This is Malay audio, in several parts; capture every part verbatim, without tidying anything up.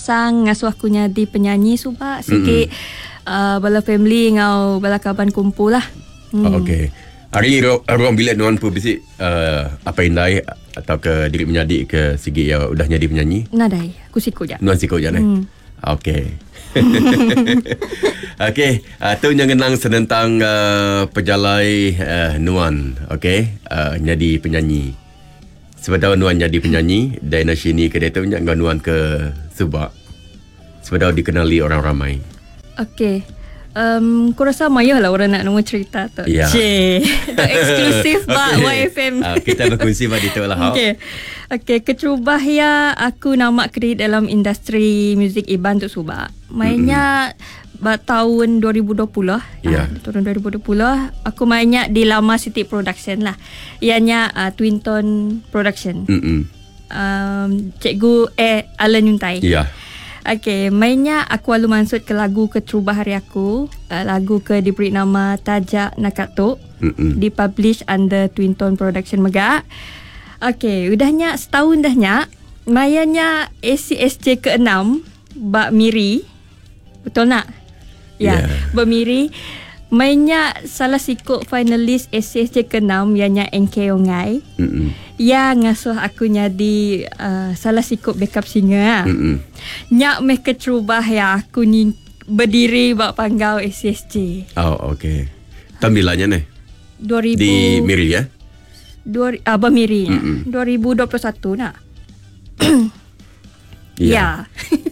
sang ngasuh aku jadi penyanyi subak sikit mm-hmm. uh, bala family ngau bala kawan kumpul lah. Hmm. Oh, okey. Hari ruang bilik Nuan pun bisik uh, apa indai atau ke diri menjadi ke segi ya udah jadi penyanyi? Nadai, aku sikut je. Nuan sikut je ni. Hmm. Okey. Okey, uh, tu yang kenang senentang uh, pejalai uh, Nuan, okey, uh, jadi penyanyi. Sebab Nuan jadi penyanyi, dan sini ke dia tu jangan Nuan ke Subak. Sebab dikenali orang ramai. Okey. Um, aku rasa mayah lah orang nak nombor cerita tu. Ya. Cik. Eksklusif Pak okay. Y F M. Uh, kita berkongsi pada itu lah. Okey. Okey, kecubah ya aku nama kredit dalam industri muzik Iban tu Subak. Mainnya mm-hmm. tahun dua ribu dua puluh. Ya. Uh, tahun dua ribu dua puluh aku mainnya di Lama City Production lah. Ianya uh, Twin Tone Production. Mm-mm. Um, Cikgu eh Alan Yuntai. Ya. Okay, mainnya aku lalu masuk ke lagu Kecubah Hari Aku. uh, Lagu ke diberi nama Tajak Nakatuk. Dipublish under Twin Tone Production Megak. Okay, udahnya setahun dahnya Mayanya A C S J ke enam Bak Miri. Betul nak? Ya, yeah. Bak Miri mainnya salah sikut finalis A C S J ke enam ianya N K Ongai. Mm-mm. Ya ngasuh aku jadi uh, salah sikut backup singer. Mm-mm. Nyak meh kecubah ya aku ni berdiri bak panggau A C S J. Oh, okey. Tampilannya ni? dua ribu Di Miri ya? Dua, ah, Miri ya. dua ribu dua puluh satu nak. Ya.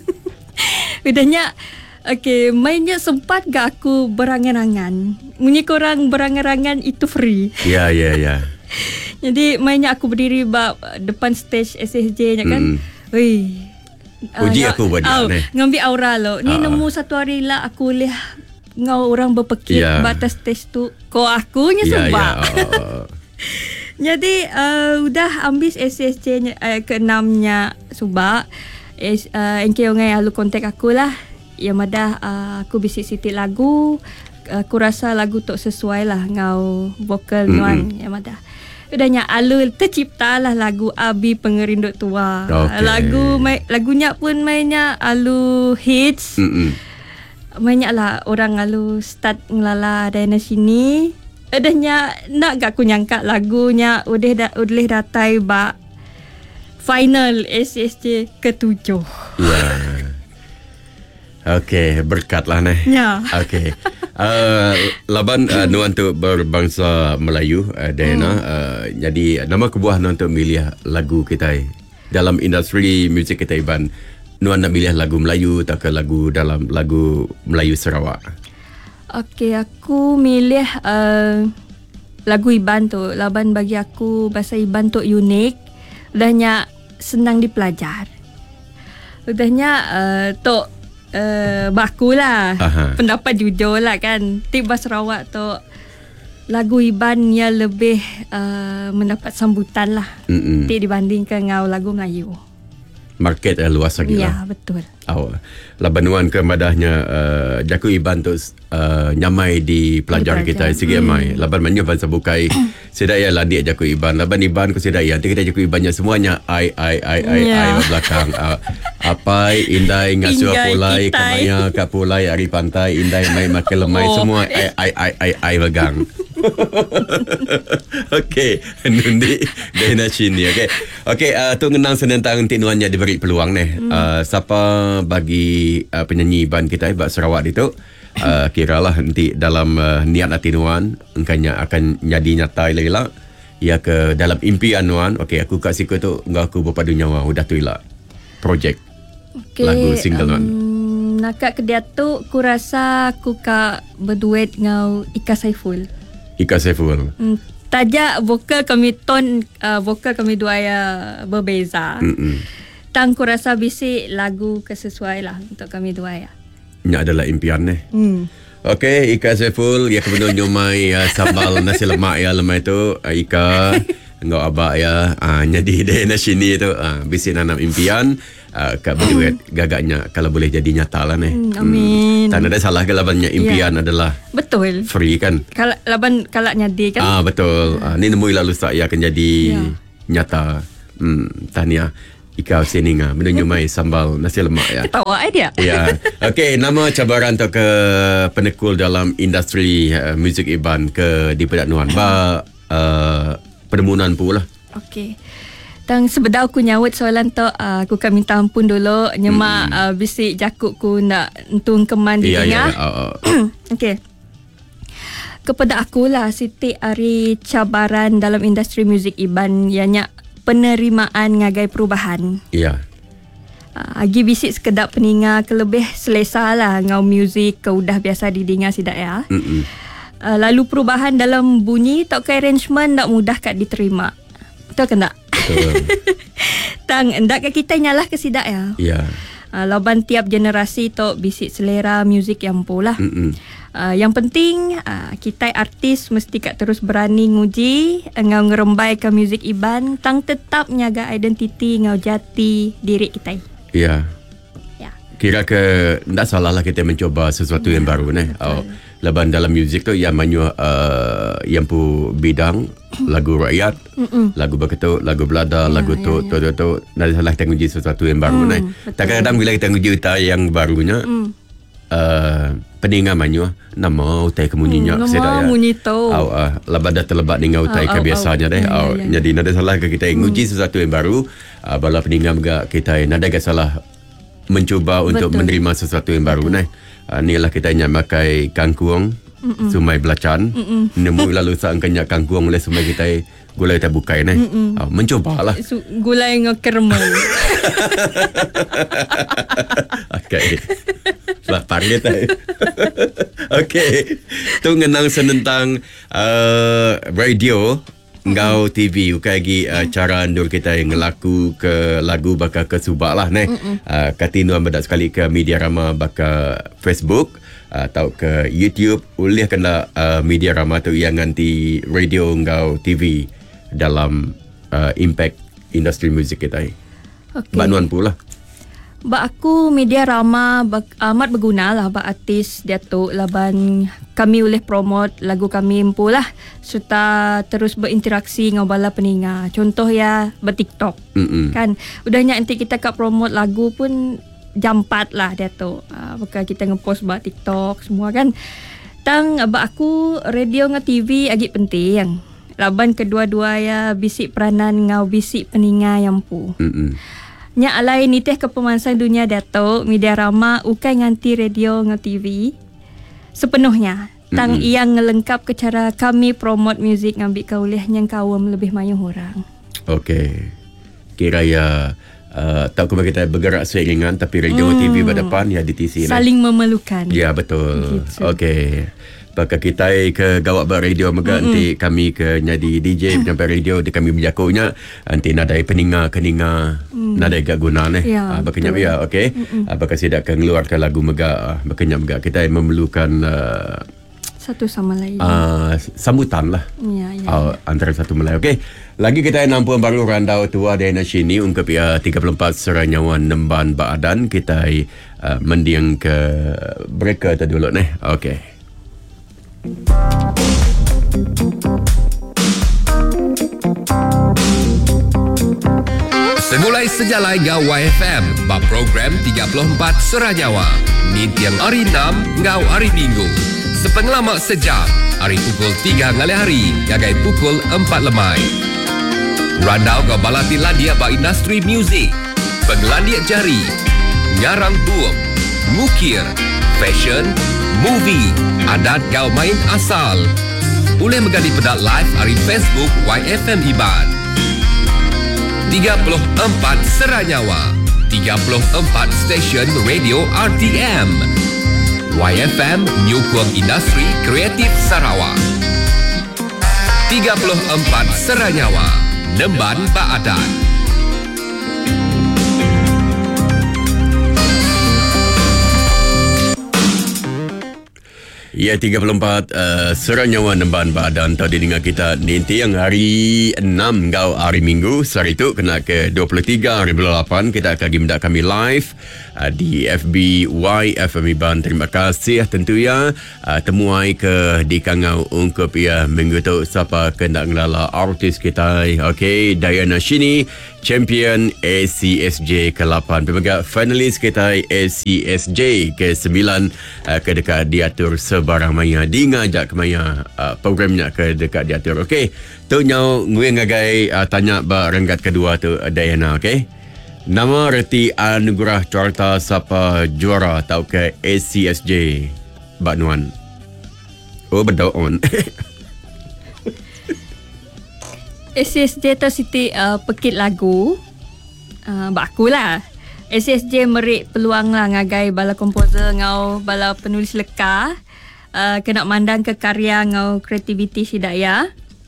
Udahnya okey, mainnya sempat gak aku berangan-angan. Munyi korang berangan-angan itu free. Ya, ya, ya. Jadi mainnya aku berdiri bak depan stage S S J nya kan. Mm. Wei. Puji uh, aku buat oh, ni. Ngambil aura lo. Ni uh, nemu satu hari lah aku lihat ngau orang berpekik yeah. batas stage tu. Ko akunya yeah, sebab. Yeah, oh. Jadi uh, udah ambis S S J nya uh, keenamnya subak. Uh, N K Ongai lalu kontak aku lah. Ya madah uh, aku bisik sitik lagu. Aku rasa lagu tu sesuai lah ngau vokal mm-hmm. Nuan. Ya madah. Udahnya alul tercipta lah lagu Abi Pengerindut Tua. Okay. Lagu mai, lagunya pun mainnya alu hits. Mm-hmm. Mainnya lah orang alu start ngelala dari sini. Udahnya nak gak aku nyangka lagunya udah da, udah datai bak final S S J ketujuh. Ya. Yeah. Okey, berkatlah nih. Ya. Okey. Uh, laban uh, Nuan tu berbangsa Melayu uh, Diana. Hmm. Uh, jadi nama kebuah Nuan tu milih lagu kita dalam industri muzik kita Iban. Nuan nak milih lagu Melayu atau ke lagu dalam lagu Melayu Sarawak? Okey, aku milih uh, lagu Iban tu. Laban bagi aku bahasa Iban tu unik. Udahnya senang dipelajar. Udahnya uh, tu uh, baku lah. Aha. Pendapat jujur lah kan. Tiba Sarawak tu lagu Iban yang lebih uh, mendapat sambutan lah. Mm-mm. Dibandingkan dengan lagu Melayu. Market uh, luas lagi ya, lah. Ya, betul. Oh, labanuan ke madahnya uh, Jaku Iban tu uh, nyamai di pelajar di kita segi hmm. amai. Laban banyak bangsa bukai sedaya ladik Jaku Iban. Laban Iban ku sedaya nanti kita Jaku Ibannya semuanya ai ai ai ai yeah. ai belakang. uh, apai indai ngasuh pulai kamaya ka pulai ari pantai indai mai makan lemai oh. semua ai ai ai ai ai begang. Okey, nundi dena sini okey. Okey, uh, tu ngenang senentang tinuannya diberi peluang ni. Hmm. Uh, siapa bagi uh, penyanyi Iban kita Iban Sarawak itu uh, kiralah nanti dalam uh, niat hati Nuan engkanya akan jadi nyata ila ya ke dalam impian Nuan. Okey, aku kat siku tu enggak aku berpadu nyawa udah tu ila projek okay, lagu single Nuan. Um, nak ke dia tu aku rasa aku kak berduet dengan Ika Saiful. Ika Saiful. Hmm, tajak vokal kami ton uh, vokal kami dua ya berbeza. Mm-mm. Tang ku rasa bisik lagu kesesuai lah untuk kami dua ya. Ini adalah impian ni. Hmm. Okey, Ika Saiful ya kebenar nyomai uh, sambal nasi lemak ya lemai tu uh, Ika engkau abak ya uh, jadi deh nasi ni tu uh, bisik nanam impian uh, kat berduet gagaknya kalau boleh jadi nyata lah ni. Hmm, amin. Hmm, tak ada salah ke labannya impian yeah. adalah betul. Free kan? Kalau laban kalau nyadi kan? Ah betul. Ah, ni nemu lalu saya akan jadi yeah. nyata. Hmm, tahniah. Ikau sini ngah menunjuk mai sambal nasi lemak ya. Ketawa eh dia. Ya. Okey, nama cabaran tu ke penekul dalam industri uh, muzik Iban ke di Pedak Nuan. Ba uh, perdemunan pula. Okey. Tang sebedau aku nyawut soalan tu, uh, aku kan minta ampun dulu. Nyemak hmm. uh, bisik jakuk ku nak entung keman di ya, tengah. Ya, ya. Uh, uh. Okey. Kepada akulah Siti hari cabaran dalam industri muzik Iban ianya penerimaan ngagai perubahan. Ya. Uh, agi bisik sekedap peninga kelebih selesa lah ngau muzik ke udah biasa didengar sidak ya. Uh, lalu perubahan dalam bunyi tak ke arrangement tak mudah kat diterima. Betul ke tak? Betul. Tang endak ke kita nyalah ke sidak ya. Ya. Uh, laban tiap generasi tok bisik selera muzik yang pola. Uh, yang penting uh, kita artis mesti kat terus berani nguji ngau ngerembai ke muzik Iban tang tetap nyaga identiti ngau jati diri kita. Ya. Ya. Kira ke ndak salah lah kita mencoba sesuatu ya, yang baru nih. Oh, laban dalam muzik tu yang manyu uh, yang pu bidang lagu rakyat, Mm-mm. lagu berketuk, lagu belada, ya, lagu tu, ya, tu, tu, tu, ndak salah kita nguji sesuatu yang baru mm, nih. Kadang-kadang bila kita nguji utai yang barunya, mm. uh, peninga manyu nama utai kemunyinya hmm, nama munyi tu. Au uh, laban dah terlebat dengan utai ke biasanya deh. Au jadi ndak salah ke kita nguji mm. sesuatu yang baru. Uh, bala peninga juga kita ndak ada salah mencuba untuk Betul. menerima sesuatu yang baru nih. Uh, ni lah kita nyak makai kangkung, Mm-mm. sumai belacan, Mm-mm. nemu lalu sang kenyak kangkung oleh sumai kita gulai tak bukai nih. Uh, mencoba lah. Su- gulai ngekermel. Okey. Lapar kita. Okey. Tu ngenang senentang uh, radio ngau T V ukagi uh, cara ndur kita yang ngelaku ke lagu baka ke subak lah neh. Uh, katinuan bedak sekali ke media rama baka Facebook uh, atau ke YouTube ulih kena uh, media rama tu yang nganti radio ngau T V dalam uh, impact industri muzik kita. Okay. Banuan pula. Ba aku media rama bak, amat berguna lah bak artis Datuk laban kami boleh promote lagu kami empu lah serta terus berinteraksi dengan bala peninga. Contoh ya ber-TikTok. Mm-mm. Kan udahnya nanti kita kat promote lagu pun jam empat lah Datuk. Uh, Bukan kita ngepost bak TikTok semua kan. Tang bak aku radio dengan T V agak penting. Laban kedua-dua ya bisik peranan ngau bisik peninga yang empu. Mm-mm. Nya alai ni teh kepemansang dunia Datuk media rama ukai nganti radio ngan T V sepenuhnya tang mm-hmm. yang ngelengkap ke cara kami promote muzik ngambil kauliah yang kawam lebih mayuh orang. Okey. Kira ya uh, tak kena kita bergerak seiringan tapi radio mm. T V berdepan ya D T C saling lah. Memerlukan. Ya betul. Gitu. Okey. Pakai kita ke gawak bar radio mega nanti kami ke nyadi D J sampai radio di kami berjakuknya nanti nadai peninga keninga mm. nadai gak guna nih ya, uh, bakanya ya okey uh, bakal sidak ke ngeluarkan lagu mega uh, bakanya mega kita memerlukan uh, satu sama lain uh, sambutan lah ya, ya, uh, ya. antara satu sama lain. Okey lagi kita nampuan baru randau tua Dayana sini ungkap ya tiga puluh empat Seranyawan Nemban Baadan kita uh, mendiang ke mereka tu dulu nih. Okey. Semulai sejalai ngau Y F M ba program tiga puluh empat Seranyawa ni tiang hari enam ngau hari Minggu sepengelamak sejam hari pukul tiga ngali hari ngagai pukul empat lemai randau ngau balati landia ba industri muzik penglandia jari ngarang buam mukir fashion movie adat ngau main asal boleh menggali pedak live hari Facebook Y F M Iban tiga puluh empat Seranyawa, tiga puluh empat stesen radio R T M. Y F M Nyukung Industri Kreatif Sarawak. tiga puluh empat Seranyawa, Nemban Baadan. Ya tiga puluh empat uh, Seranyawa Nemban Baadan tadi dengan kita nanti yang hari enam ngau hari Minggu hari itu kena ke dua puluh tiga hari delapan kita akan gimendak kami live uh, di F B Y F M Iban. Terima kasih tentu ya uh, temuai ke di kangau ungkup ya minggu tu siapa kena ngelala artis kita. Okey Dayana sini champion A C S J ke lapan. Pemegang finalis kita A C S J ke sembilan uh, ke dekat diatur sebarang maya. Di ngajak ke maya uh, programnya ke dekat diatur. Okey. Tu nyau ngui ngagai uh, tanya ba renggat kedua tu uh, Diana, okey. Nama reti anugerah carta siapa juara tau ke A C S J Bak Nuan. Oh bedau on. A C S J tu Siti uh, pekit lagu uh, baku lah. A C S J merik peluang lah ngagai bala komposer ngau bala penulis leka uh, kena mandang ke karya ngau kreativiti si daya.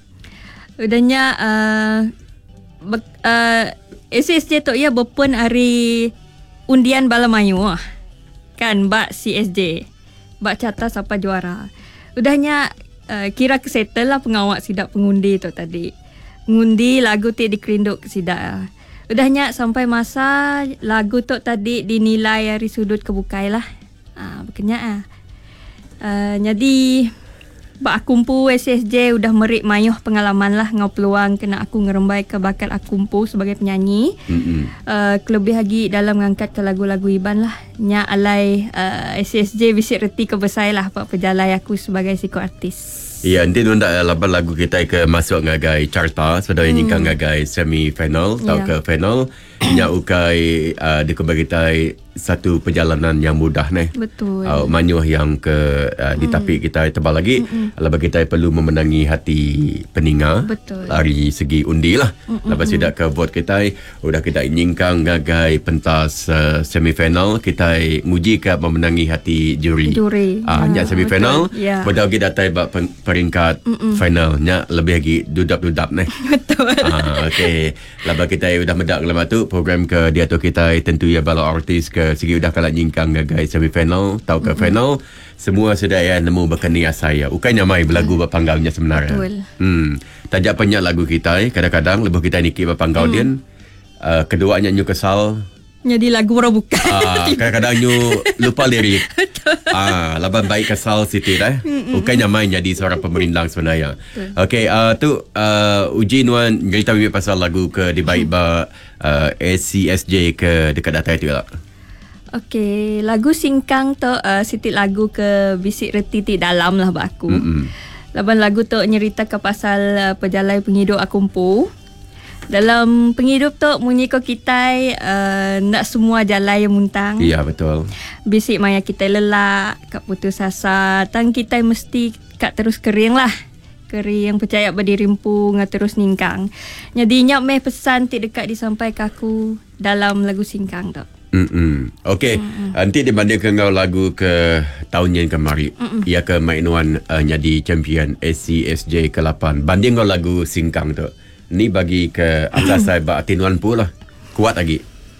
Udahnya uh, be- uh, A C S J tu ia berpun hari undian bala mayu lah. Kan bak C S J bak carta siapa juara. Udahnya uh, kira kesettle lah pengawak sidak pengundi tu tadi. Ngundi lagu tu dikerinduk ke sidak. Udahnya sampai masa lagu tu tadi dinilai dari sudut kebukai lah. Ah, berkenyak ah. Uh, jadi bak akumpu A C S J udah merik mayuh pengalaman lah ngau peluang kena aku ngerembai ke bakat akumpu sebagai penyanyi. Mm-hmm. Uh, kelebih lagi dalam mengangkat ke lagu-lagu Iban lah. Nya alai uh, A C S J bisik reti kebesai lah pak pejalai aku sebagai psikoartis. Ya, nanti nunda laban lagu kita ke masuk ngagai carta, sudah hmm. nyingkang ngagai semi final, tau yeah. ke final. Nya ukai uh, dikubagi kita satu perjalanan yang mudah nih. Betul. Uh, manyuh yang ke uh, di tapi kita tebal lagi. Hmm. Lepas kita perlu memenangi hati peninga. Betul. Dari segi undi lah. Hmm. Lepas sudah ke vote kita, udah kita nyingkang ngagai pentas uh, semi final, kita nguji ke memenangi hati juri. Juri. Ah, uh, nya semi final. Yeah. Padahal kita datai bak peringkat Mm-mm. finalnya lebih lagi dudap-dudap nih. Betul. Ah, okey. Lepas kita udah medak lepas tu program ke dia tu kita tentu ya bala artis ke segi udah kalah nyingkang guys semi final tau ke mm-hmm. final semua sudah ya nemu berkenia saya. Ukainya mai berlagu mm. berpanggalnya sebenarnya. Betul. Hmm. Tajak banyak lagu kita kadang-kadang lebih kita niki berpanggal mm. dia. Uh, keduanya nyu kesal. Jadi lagu orang bukan. Ah, kadang-kadang nyu lupa lirik. Ah, laban baik kesal Siti dah. Bukannya main jadi seorang pemerintang sebenarnya. Okey, uh, tu uh, uji nuan cerita bibit pasal lagu ke di baik ba uh, A C S J ke dekat datai tu lah. Okey, lagu singkang tu uh, Siti lagu ke bisik reti ti dalam lah ba aku. Laban lagu tu nyerita ke pasal uh, pejalai penghidup akumpu. Dalam penghidup tu munyi ko kita uh, nak semua jalan yang muntang. Ya, betul. Bisik maya kita lelak, kat putus asa, tang kita mesti kat terus kering lah. Kering percaya berdirimpu ngah terus ningkang. Jadi nyak meh pesan ti dekat disampaikan aku dalam lagu singkang tu. Hmm. Okey, nanti dibandingkan kau lagu ke tahun yang kemari. Mm-mm. Ia ke mainuan uh, jadi champion A C S J ke lapan. Banding kau lagu singkang tu. Ni bagi ke atas saya bak tinuan pula kuat lagi.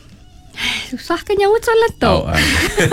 Susah kan nyawut soalan tu. Oh, uh.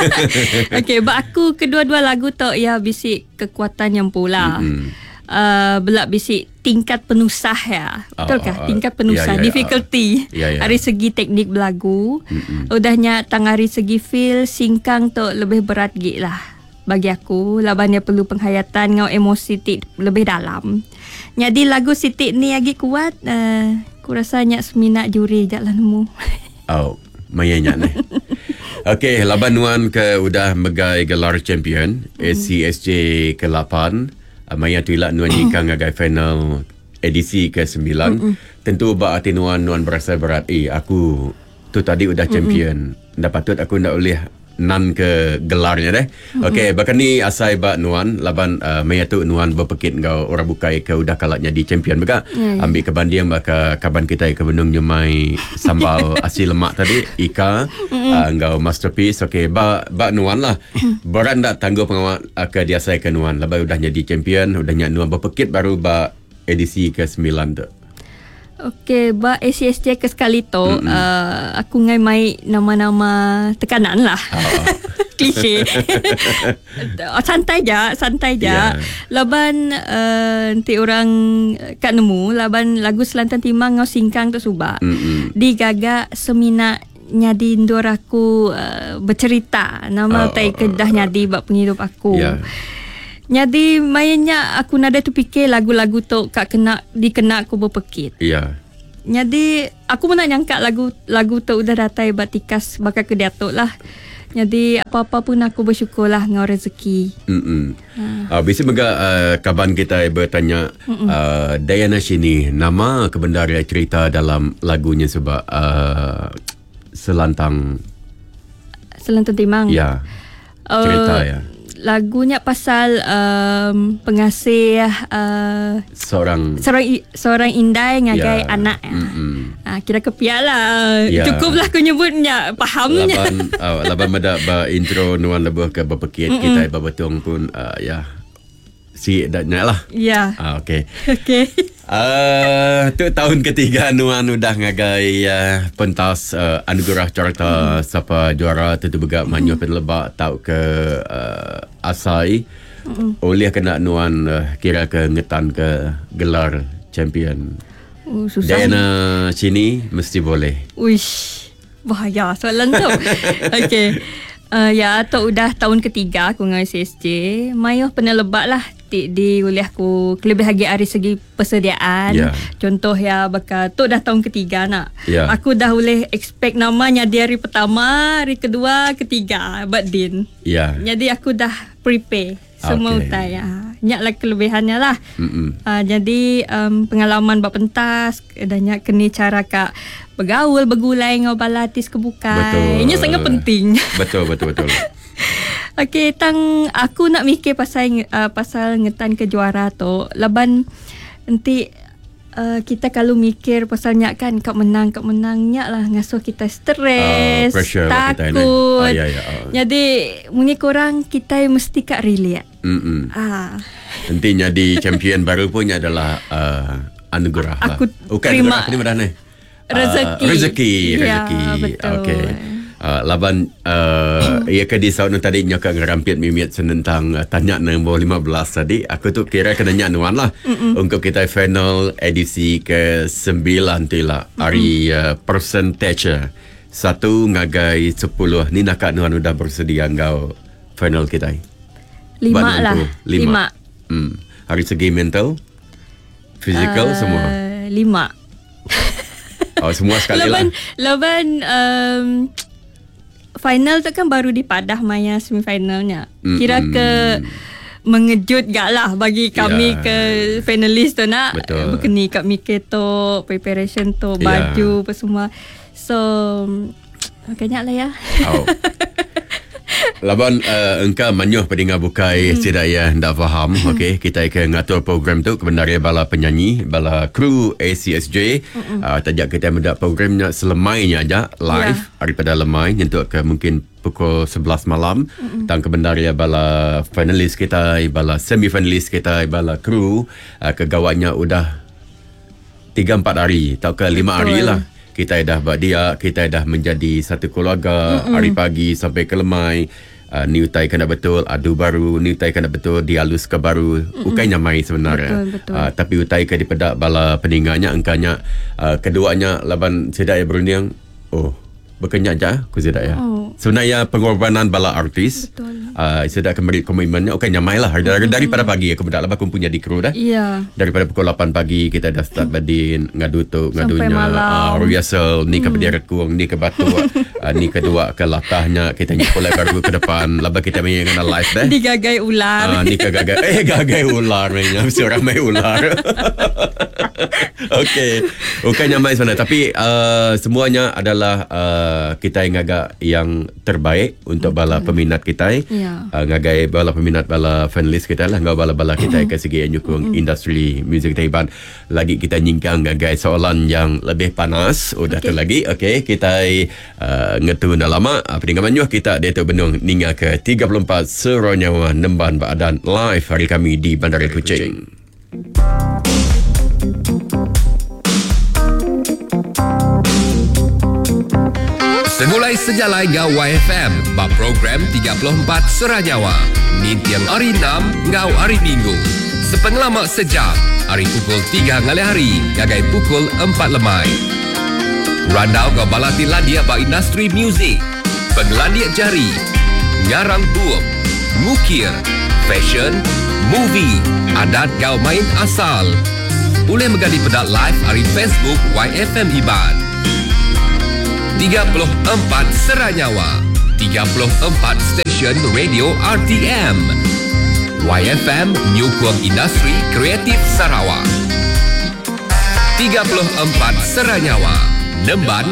Okey, bak aku kedua-dua lagu tu ya bisik kekuatan yang pula. Mm-hmm. Uh, belak bisik tingkat penusah ya. Oh, betul kah? Uh, tingkat penusah, yeah, yeah, difficulty. Uh, yeah, yeah. Dari segi teknik berlagu. Mm-hmm. Udahnya tang dari segi feel singkang tu lebih berat gik lah. Bagi aku, labannya perlu penghayatan ngau emosi ti lebih dalam. Jadi lagu Siti ni lagi kuat, uh, aku rasanya seminat juri jak lah nemu. Oh, mayanya ni. Okey, laban nuan ke udah megai gelar champion mm. A C S J ke lapan. Uh, Maya tu ilah nuan nyingkang ngagai final edisi ke sembilan. Mm-mm. Tentu bak hati nuan nuan berasa berat. Eh, aku tu tadi udah champion. Mm-mm. Dah patut aku nak boleh nan ke gelarnya deh. Mm-hmm. Okey, bahkan ni asai bak nuan laban uh, Maya tu nuan berpekit kau orang bukai ke udah kalaknya di champion beka. Yeah, yeah. Ambil ke banding baka kaban kita ke benung nyemai sambal asin lemak tadi Ika mm-hmm. uh, kau masterpiece. Okey, bak bak nuan lah. Berat tak tangguh pengawal uh, ke dia asai ke nuan laban udah jadi champion, udah nyak nuan berpekit baru bak edisi ke sembilan tu. Okey, ba A C S J ke sekali tu mm-hmm. uh, aku ngai mai nama-nama tekanan lah. Oh. Klise. santai je, santai je. Yeah. Laban uh, nanti orang kat nemu laban lagu Selantan Timang ngau singkang tu subak. Mm-hmm. Digagak seminat nyadi ndor aku uh, bercerita nama oh, tai kedah oh, nyadi bak penghidup aku. Yeah. Jadi mainnya aku nada tu fikir lagu-lagu tu kak kena dikena aku berpekit. Ya. Jadi aku pun nak nyangka lagu lagu tu udah datai batikas bakal ke Datuk lah. Jadi apa-apa pun aku bersyukur lah dengan rezeki. Hmm. Ha. Uh, biasa mega uh, kaban kita bertanya uh, Diana Shini, nama kebenaran cerita dalam lagunya sebab uh, Selantang Selantang Timang. Ya. Cerita uh, ya. Lagunya pasal um, pengasih uh, seorang seorang seorang indai ngagai ya. anak. Mm-mm. Ah, kira kepiak lah. Ya. Cukuplah aku nyebutnya, fahamnya. Laban uh, laban mada ba intro nuan lebih ke berpekit kita babatong pun uh, ya. Si datnya lah. Ya. Ah, okey. Okey. Uh, tu tahun ketiga Nuan udah ngagai uh, pentas uh, anugerah carta mm. siapa juara tentu juga manyo penlebak tau ke uh, Asai mm. oleh kena Nuan uh, kira ke ngetan ke gelar champion. Oh, susah. Diana sini mesti boleh. Uish, bahaya soalan tu. Okey. Uh, ya, tu udah tahun ketiga aku dengan S S J. Mayo pernah lebak lah di, di oleh aku lebih lagi dari segi persediaan. Yeah. Contoh ya bakal tu dah tahun ketiga nak. Yeah. Aku dah boleh expect namanya di hari pertama, hari kedua, ketiga, but din. Ya. Yeah. Jadi aku dah prepare semua Okay. utai. Ha. Nyaklah kelebihannya lah. Uh, jadi um, pengalaman bab pentas dan nyak kena cara kak bergaul, bergulai dengan balatis kebukai. Betul. Ini sangat penting. Betul, betul, betul. Okey, tang aku nak mikir pasal uh, pasal ngetan ke juara tu. Laban nanti uh, kita kalau mikir pasal nyak kan kak menang, kak menang nyak lah ngasuh kita stres, uh, pressure takut. Ah, ya, ya, oh. Jadi mungkin korang kita mesti kak relate. Mm-mm. Ah. Nanti jadi champion baru pun adalah uh, anugerah lah. Aku Bukan terima anugerah, ni mana ni? rezeki. Uh, rezeki, Ya, rezeki. betul. Okey. Uh, laban uh, ia ke di saat tadi nyoka ngerampit mimit senentang uh, tanya nombor lima belas tadi. Aku tu kira kena nyak nuan lah. Mm-mm. Untuk kita final edisi ke sembilan tu lah. Hari uh, percentage satu ngagai sepuluh. Ni nak nuan udah bersedia ngau final kita. Lima Badan lah. tu, Lima. Lima. Hmm. Hari segi mental, physical Uh, semua. Lima. Oh, semua sekali lah. Laban, laban um, final tu kan baru di Padah Maya semifinalnya. Mm-mm. Kira ke mengejut gak lah bagi kami Ya. ke finalis tu nak. Betul. Berkeni kat mikir tu, preparation tu, Ya. baju apa semua. So, banyak lah ya. Oh. Laban uh, engkau manyuh pedinga bukai hmm. sedaya ndak faham. Okey, kita akan ngatur program tu kebenaran bala penyanyi, bala kru A C S J. Uh, tajak kita mendak programnya selemainya aja live Yeah. daripada lemai untuk ke mungkin pukul sebelas malam. Mm-hmm. Tang kebenaran bala finalis kita, bala semi finalis kita, bala kru uh, kegawanya udah tiga empat hari, tak ke lima hari lah. Kita dah buat dia, kita dah menjadi satu keluarga. Mm-mm. Hari pagi sampai ke lemai, uh, ni utai kena betul, adu baru, ni utai kena betul, dialus ke baru. Ukai nyamai sebenarnya. Betul, betul. Uh, tapi utai ke di pedak bala peninggalnya, engkanya uh, keduanya laban sedaya berunding. Oh, berkenyak je aku sedaya. Oh. Sebenarnya pengorbanan bala artis. Betul. Uh, sedaya kembali komitmennya. Ukai nyamai lah. Dari, daripada pagi aku pedak lepas aku punya di kru dah. Ya. Daripada pukul lapan pagi kita dah start badin ngadu tu ngadunya malam. uh, rehearsal ni ke berdiri kuang ni ke batu uh, ni kedua ke latahnya kita nyepulai baru ke depan laba kita main dengan live dah Digagai ular. uh, ni ke gagai eh gagai ular mainnya mesti orang main ular. Okey, bukan nyamai sana tapi uh, semuanya adalah uh, kita yang agak yang terbaik untuk bala peminat kita. Ya. Uh, ngagai bala peminat bala finalis kita lah ngau bala-bala kita ke segi nyukung industri muzik Taiwan. Lagi kita nyingkang ngagai soalan yang lebih panas udah okay. tu lagi. Okey, kita uh, ngetu dah lama apa dengan manyuh kita Datuk Benung ninga ke tiga puluh empat Seronyawa Nemban Badan live hari kami di Bandar Kuching. Semulai sejalai ngau Y F M ba program tiga puluh empat Seranyawa. Nintiang hari enam ngau hari Minggu. Sepengelamak sejak hari pukul tiga ngalih hari ngagai pukul empat lemai. Randau ngau balati landia ba industri muzik. Penglandiak jari, ngarang buuk, ngukir, fashion, movie, adat ngau main asal. boleh menggali pedak live dari Facebook Y F M Iban. tiga puluh empat Seranyawa, tiga puluh empat stesen radio R T M. Y F M menyokong industri kreatif Sarawak. tiga puluh empat Seranyawa, Nemban